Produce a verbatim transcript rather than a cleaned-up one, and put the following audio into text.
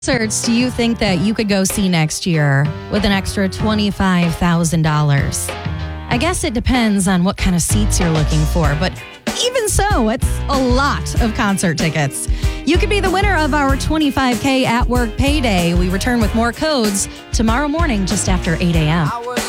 Concerts do you think that you could go see next year with an extra twenty-five thousand dollars? I guess it depends on what kind of seats you're looking for, but even so, it's a lot of concert tickets. You could be the winner of our twenty-five K at work payday. We return with more codes tomorrow morning just after eight a.m.